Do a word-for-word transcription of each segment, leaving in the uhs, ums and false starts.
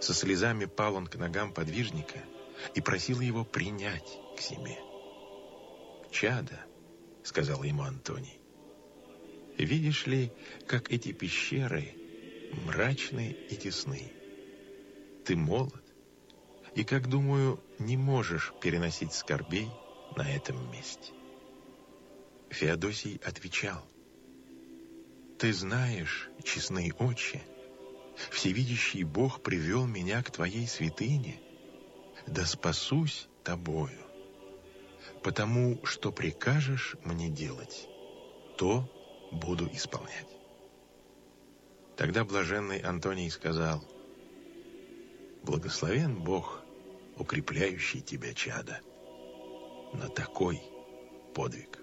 Со слезами пал он к ногам подвижника и просил его принять к себе. «Чадо», — сказал ему Антоний, — «видишь ли, как эти пещеры мрачны и тесны? Ты молод, и, как думаю, не можешь переносить скорбей на этом месте». Феодосий отвечал: «Ты знаешь, честный отче, всевидящий Бог привел меня к твоей святыне, да спасусь тобою. Потому что прикажешь мне делать, то буду исполнять». Тогда блаженный Антоний сказал: «Благословен Бог, укрепляющий тебя, чадо, на такой подвиг».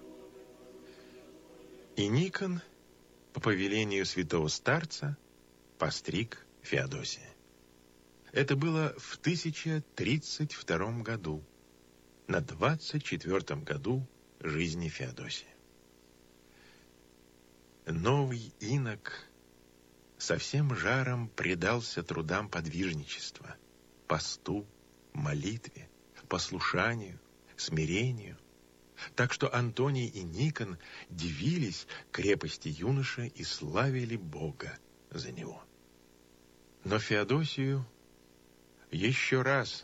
И Никон, по повелению святого старца, постриг Феодосия. Это было в тысяча тридцать втором году, на двадцать четвертом году жизни Феодосия. Новый инок со всем жаром предался трудам подвижничества, посту, молитве, послушанию, смирению, так что Антоний и Никон дивились крепости юноши и славили Бога за него. Но Феодосию еще раз